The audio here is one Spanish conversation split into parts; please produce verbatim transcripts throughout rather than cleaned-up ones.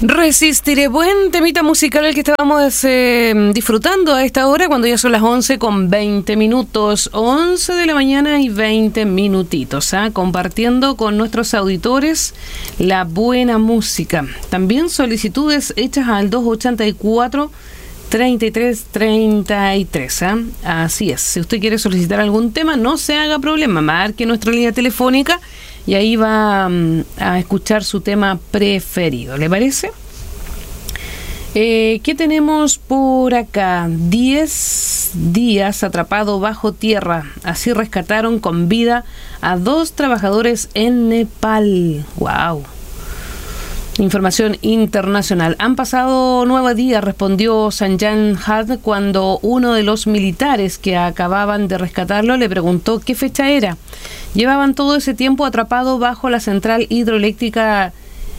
Resistiré, buen temita musical el que estábamos eh, disfrutando a esta hora cuando ya son las once con veinte minutos, once de la mañana y veinte minutitos, ¿eh? Compartiendo con nuestros auditores la buena música. También solicitudes hechas al dos ochenta y cuatro, treinta y tres treinta y tres, ¿eh? Así es, si usted quiere solicitar algún tema, no se haga problema, marque nuestra línea telefónica y ahí va um, a escuchar su tema preferido. ¿Le parece? Eh, ¿Qué tenemos por acá? Diez días atrapado bajo tierra. Así rescataron con vida a dos trabajadores en Nepal. ¡Wow! Información internacional. Han pasado nueve días, respondió Sanjan Had cuando uno de los militares que acababan de rescatarlo le preguntó qué fecha era. Llevaban todo ese tiempo atrapado bajo la central hidroeléctrica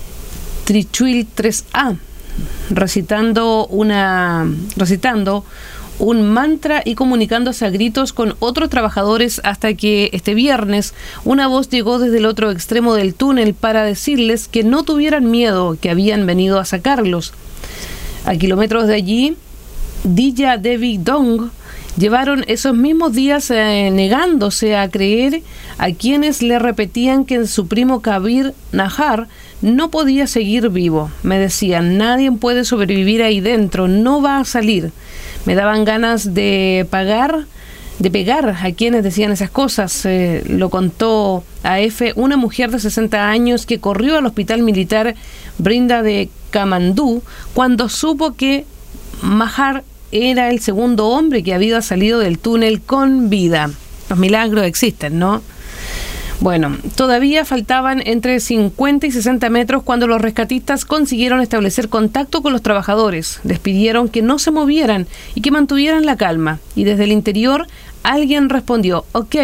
Trichuil tres A, recitando una recitando un mantra y comunicándose a gritos con otros trabajadores hasta que este viernes una voz llegó desde el otro extremo del túnel para decirles que no tuvieran miedo, que habían venido a sacarlos. A kilómetros de allí, Diya Devi Dong llevaron esos mismos días eh, negándose a creer a quienes le repetían que su primo Kabir Nahar no podía seguir vivo. Me decían, nadie puede sobrevivir ahí dentro, no va a salir. Me daban ganas de pagar, de pegar a quienes decían esas cosas. Eh, lo contó a F una mujer de sesenta años que corrió al hospital militar Brinda de Kamandú cuando supo que Mahar era el segundo hombre que había salido del túnel con vida. Los milagros existen, ¿no? Bueno, todavía faltaban entre cincuenta y sesenta metros cuando los rescatistas consiguieron establecer contacto con los trabajadores. Les pidieron que no se movieran y que mantuvieran la calma. Y desde el interior alguien respondió, ok.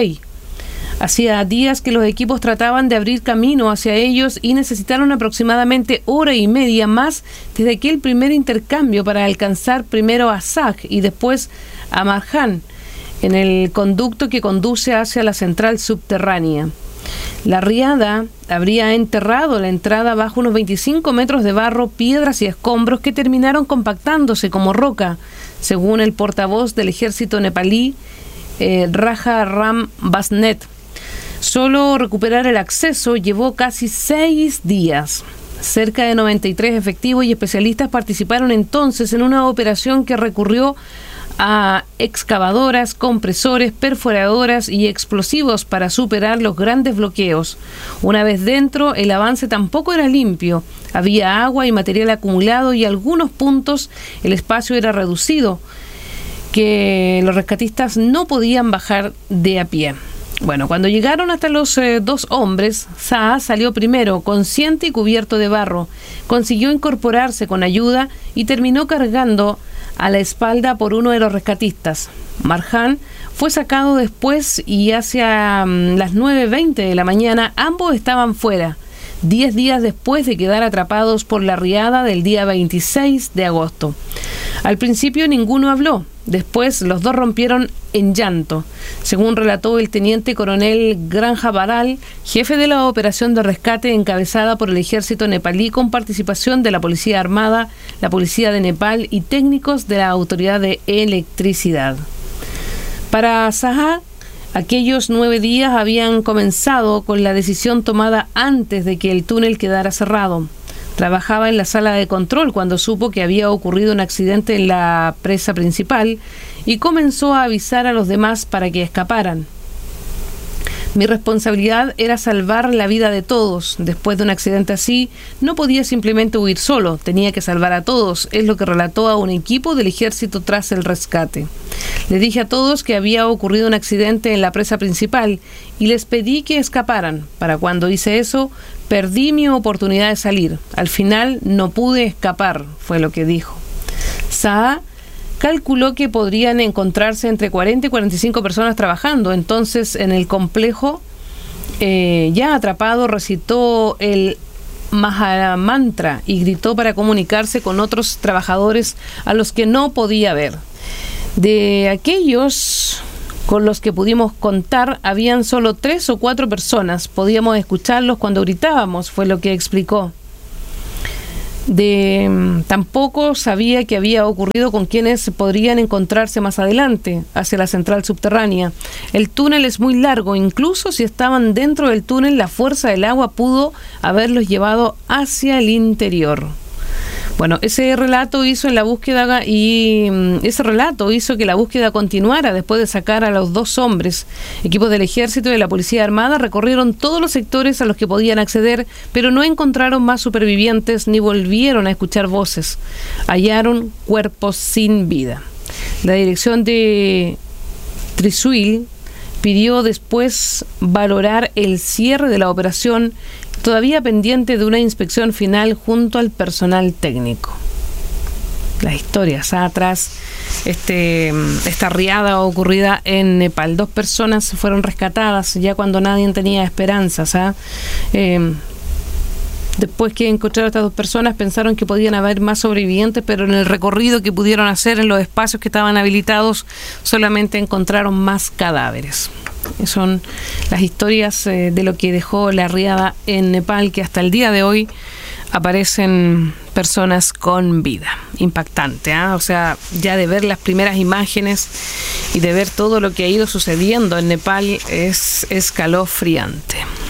Hacía días que los equipos trataban de abrir camino hacia ellos y necesitaron aproximadamente hora y media más desde aquel primer intercambio para alcanzar primero a Zag y después a Marjan en el conducto que conduce hacia la central subterránea. La riada habría enterrado la entrada bajo unos veinticinco metros de barro, piedras y escombros que terminaron compactándose como roca, según el portavoz del ejército nepalí, eh, Raja Ram Basnet. Solo recuperar el acceso llevó casi seis días. Cerca de noventa y tres efectivos y especialistas participaron entonces en una operación que recurrió a excavadoras, compresores, perforadoras y explosivos para superar los grandes bloqueos. Una vez dentro, el avance tampoco era limpio. Había agua y material acumulado y algunos puntos el espacio era reducido, que los rescatistas no podían bajar de a pie. Bueno, cuando llegaron hasta los eh, dos hombres, Zaha salió primero, consciente y cubierto de barro. Consiguió incorporarse con ayuda y terminó cargando a la espalda por uno de los rescatistas. Marjan fue sacado después y hacia um, las nueve veinte de la mañana ambos estaban fuera, diez días después de quedar atrapados por la riada del día veintiséis de agosto. Al principio ninguno habló, después los dos rompieron en llanto, según relató el teniente coronel Granja Baral, jefe de la operación de rescate encabezada por el ejército nepalí con participación de la Policía Armada, la Policía de Nepal y técnicos de la Autoridad de Electricidad. Para Zaha, aquellos nueve días habían comenzado con la decisión tomada antes de que el túnel quedara cerrado. Trabajaba en la sala de control cuando supo que había ocurrido un accidente en la presa principal y comenzó a avisar a los demás para que escaparan. Mi responsabilidad era salvar la vida de todos. Después de un accidente así, no podía simplemente huir solo, tenía que salvar a todos, es lo que relató a un equipo del ejército tras el rescate. Le dije a todos que había ocurrido un accidente en la presa principal y les pedí que escaparan. Para cuando hice eso, perdí mi oportunidad de salir. Al final no pude escapar, fue lo que dijo. Zaha calculó que podrían encontrarse entre cuarenta y cuarenta y cinco personas trabajando. Entonces, en el complejo, eh, ya atrapado, recitó el Mahamantra y gritó para comunicarse con otros trabajadores a los que no podía ver. De aquellos con los que pudimos contar, habían solo tres o cuatro personas. Podíamos escucharlos cuando gritábamos, fue lo que explicó. De, tampoco sabía qué había ocurrido con quienes podrían encontrarse más adelante, hacia la central subterránea. El túnel es muy largo, incluso si estaban dentro del túnel, la fuerza del agua pudo haberlos llevado hacia el interior. Bueno, ese relato hizo en la búsqueda y ese relato hizo que la búsqueda continuara después de sacar a los dos hombres. Equipos del Ejército y de la Policía Armada recorrieron todos los sectores a los que podían acceder, pero no encontraron más supervivientes ni volvieron a escuchar voces. Hallaron cuerpos sin vida. La dirección de Trisuil pidió después valorar el cierre de la operación, todavía pendiente de una inspección final junto al personal técnico. Las historias atrás, este, esta riada ocurrida en Nepal. Dos personas fueron rescatadas ya cuando nadie tenía esperanzas. ¿eh? Eh, Después que encontraron a estas dos personas, pensaron que podían haber más sobrevivientes, pero en el recorrido que pudieron hacer en los espacios que estaban habilitados, solamente encontraron más cadáveres. Son las historias eh, de lo que dejó la riada en Nepal, que hasta el día de hoy aparecen personas con vida. Impactante, ¿eh? O sea, ya de ver las primeras imágenes y de ver todo lo que ha ido sucediendo en Nepal es escalofriante.